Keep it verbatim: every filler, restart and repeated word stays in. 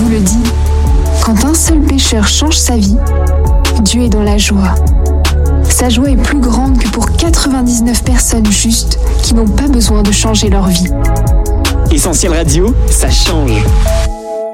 nous le dit. Quand un seul pécheur change sa vie, Dieu est dans la joie. Sa joie est plus grande que pour quatre-vingt-dix-neuf personnes justes qui n'ont pas besoin de changer leur vie. Essentiel Radio, ça change.